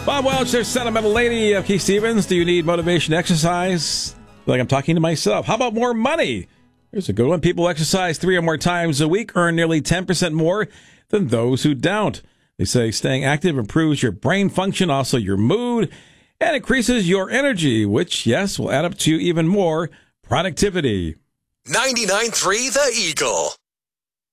Bob Welch, there's Sentimental Lady of Keith Stevens. Do you need motivation exercise? Like I'm talking to myself. How about more money? Here's a good one. People exercise 3 or more times a week earn nearly 10% more than those who don't. They say staying active improves your brain function, also your mood, and increases your energy, which, yes, will add up to even more productivity. 99.3 The Eagle.